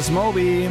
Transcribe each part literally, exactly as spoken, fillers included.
ist Moby.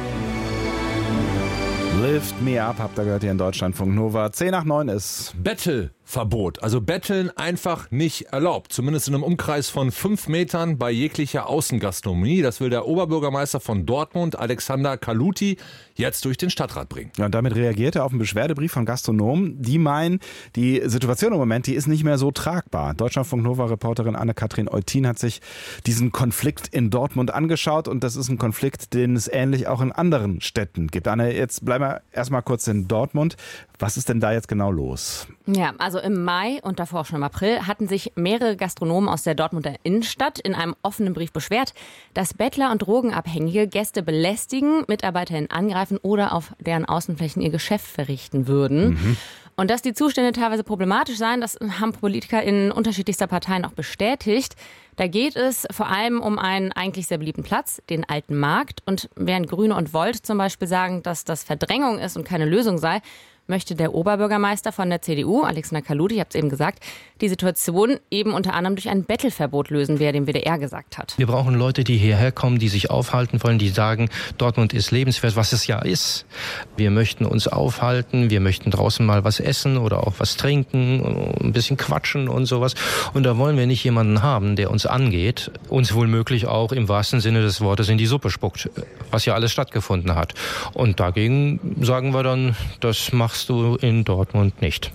Lift me up, habt ihr gehört hier in Deutschlandfunk Nova. zehn nach neun ist Bettelverbot. Also Betteln einfach nicht erlaubt. Zumindest in einem Umkreis von fünf Metern bei jeglicher Außengastronomie. Das will der Oberbürgermeister von Dortmund, Alexander Kaluti, jetzt durch den Stadtrat bringen. Ja, und damit reagiert er auf einen Beschwerdebrief von Gastronomen. Die meinen, die Situation im Moment, die ist nicht mehr so tragbar. Deutschlandfunk Nova-Reporterin Anne-Kathrin Eutin hat sich diesen Konflikt in Dortmund angeschaut. Und das ist ein Konflikt, den es ähnlich auch in anderen Städten gibt. Anne, jetzt bleiben wir erstmal kurz in Dortmund. Was ist denn da jetzt genau los? Ja, also im Mai und davor auch schon im April hatten sich mehrere Gastronomen aus der Dortmunder Innenstadt in einem offenen Brief beschwert, dass Bettler und Drogenabhängige Gäste belästigen, MitarbeiterInnen angreifen oder auf deren Außenflächen ihr Geschäft verrichten würden. Mhm. Und dass die Zustände teilweise problematisch seien, das haben PolitikerInnen unterschiedlichster Parteien auch bestätigt. Da geht es vor allem um einen eigentlich sehr beliebten Platz, den Alten Markt. Und während Grüne und Volt zum Beispiel sagen, dass das Verdrängung ist und keine Lösung sei, möchte der Oberbürgermeister von der C D U, Alexander Kaluti, ich habe es eben gesagt, die Situation eben unter anderem durch ein Bettelverbot lösen, wie er dem W D R gesagt hat. Wir brauchen Leute, die hierher kommen, die sich aufhalten wollen, die sagen, Dortmund ist lebenswert, was es ja ist. Wir möchten uns aufhalten, wir möchten draußen mal was essen oder auch was trinken, ein bisschen quatschen und sowas. Und da wollen wir nicht jemanden haben, der uns angeht, uns womöglich auch im wahrsten Sinne des Wortes in die Suppe spuckt, was ja alles stattgefunden hat. Und dagegen sagen wir dann, das machst du in Dortmund nicht.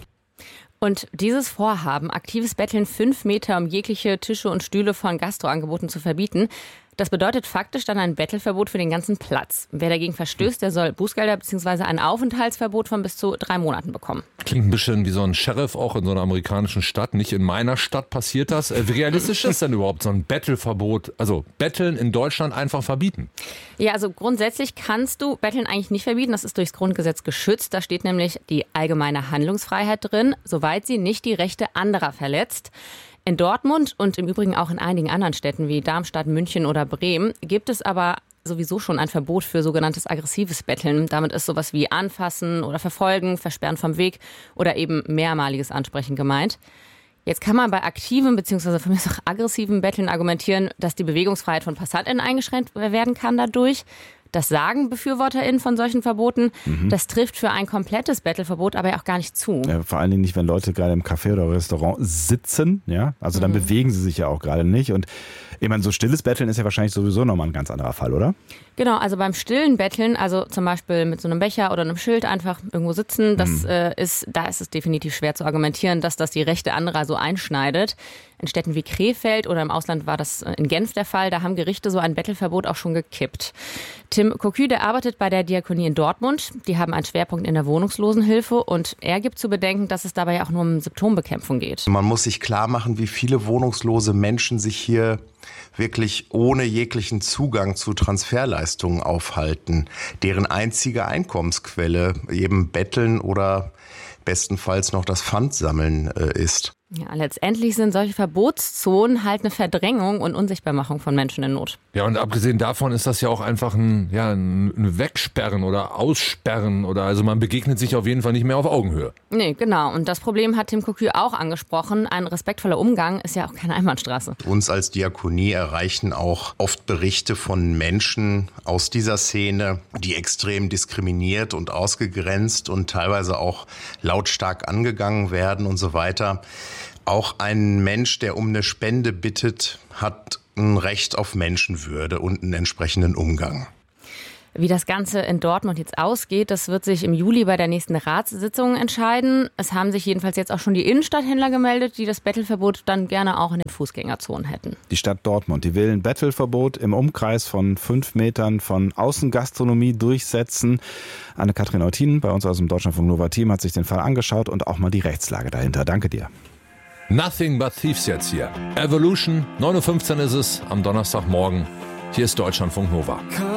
Und dieses Vorhaben, aktives Betteln fünf Meter um jegliche Tische und Stühle von Gastroangeboten zu verbieten, das bedeutet faktisch dann ein Bettelverbot für den ganzen Platz. Wer dagegen verstößt, der soll Bußgelder bzw. ein Aufenthaltsverbot von bis zu drei Monaten bekommen. Klingt ein bisschen wie so ein Sheriff auch in so einer amerikanischen Stadt. Nicht in meiner Stadt passiert das. Wie realistisch ist denn überhaupt so ein Bettelverbot? Also Betteln in Deutschland einfach verbieten? Ja, also grundsätzlich kannst du Betteln eigentlich nicht verbieten. Das ist durchs Grundgesetz geschützt. Da steht nämlich die allgemeine Handlungsfreiheit drin, soweit sie nicht die Rechte anderer verletzt. In Dortmund und im Übrigen auch in einigen anderen Städten wie Darmstadt, München oder Bremen gibt es aber sowieso schon ein Verbot für sogenanntes aggressives Betteln. Damit ist sowas wie Anfassen oder Verfolgen, Versperren vom Weg oder eben mehrmaliges Ansprechen gemeint. Jetzt kann man bei aktivem bzw. von mir auch aggressivem Betteln argumentieren, dass die Bewegungsfreiheit von PassantInnen eingeschränkt werden kann dadurch. Das sagen BefürworterInnen von solchen Verboten. Mhm. Das trifft für ein komplettes Bettelverbot aber auch gar nicht zu. Ja, vor allen Dingen nicht, wenn Leute gerade im Café oder Restaurant sitzen. Ja? Also dann mhm. bewegen sie sich ja auch gerade nicht. Und ich meine, so stilles Betteln ist ja wahrscheinlich sowieso nochmal ein ganz anderer Fall, oder? Genau, also beim stillen Betteln, also zum Beispiel mit so einem Becher oder einem Schild einfach irgendwo sitzen, das mhm. äh, ist, da ist es definitiv schwer zu argumentieren, dass das die Rechte anderer so einschneidet. In Städten wie Krefeld oder im Ausland war das in Genf der Fall, da haben Gerichte so ein Bettelverbot auch schon gekippt. Tim Cocu, der arbeitet bei der Diakonie in Dortmund. Die haben einen Schwerpunkt in der Wohnungslosenhilfe und er gibt zu bedenken, dass es dabei auch nur um Symptombekämpfung geht. Man muss sich klar machen, wie viele wohnungslose Menschen sich hier wirklich ohne jeglichen Zugang zu Transferleistungen aufhalten, deren einzige Einkommensquelle eben Betteln oder bestenfalls noch das Pfandsammeln äh, ist. Ja, letztendlich sind solche Verbotszonen halt eine Verdrängung und Unsichtbarmachung von Menschen in Not. Ja, und abgesehen davon ist das ja auch einfach ein, ja, ein Wegsperren oder Aussperren oder also man begegnet sich auf jeden Fall nicht mehr auf Augenhöhe. Nee, genau. Und das Problem hat Tim Cocu auch angesprochen. Ein respektvoller Umgang ist ja auch keine Einbahnstraße. Uns als Diakonie erreichen auch oft Berichte von Menschen aus dieser Szene, die extrem diskriminiert und ausgegrenzt und teilweise auch lautstark angegangen werden und so weiter. Auch ein Mensch, der um eine Spende bittet, hat ein Recht auf Menschenwürde und einen entsprechenden Umgang. Wie das Ganze in Dortmund jetzt ausgeht, das wird sich im Juli bei der nächsten Ratssitzung entscheiden. Es haben sich jedenfalls jetzt auch schon die Innenstadthändler gemeldet, die das Bettelverbot dann gerne auch in den Fußgängerzonen hätten. Die Stadt Dortmund, die will ein Bettelverbot im Umkreis von fünf Metern von Außengastronomie durchsetzen. Anne-Kathrin Eutin bei uns aus dem Deutschlandfunk Nova Team hat sich den Fall angeschaut und auch mal die Rechtslage dahinter. Danke dir. Nothing but Thieves jetzt hier. Evolution, neun Uhr fünfzehn ist es am Donnerstagmorgen. Hier ist Deutschlandfunk Nova.